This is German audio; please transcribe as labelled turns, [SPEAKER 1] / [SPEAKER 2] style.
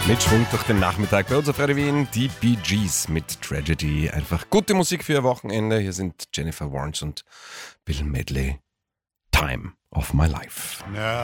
[SPEAKER 1] Mit Schwung durch den Nachmittag bei uns auf Radio Wien, die Bee Gees mit Tragedy. Einfach gute Musik für Ihr Wochenende. Hier sind Jennifer Warnes und Bill Medley. Time of my life.